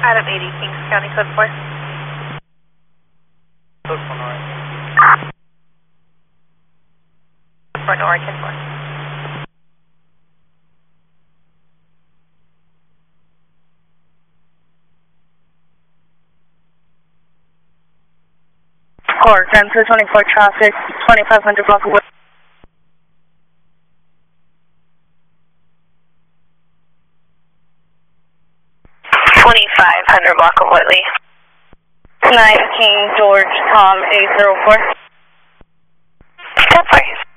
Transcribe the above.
Adam 80, Kings County, code 4. Code 4 Nora. 4 Nora, 10 4. Or Grand 224 traffic, 2500 block of Whitley. 2500 block of Whitley. 9 King George Tom 804. 10 4.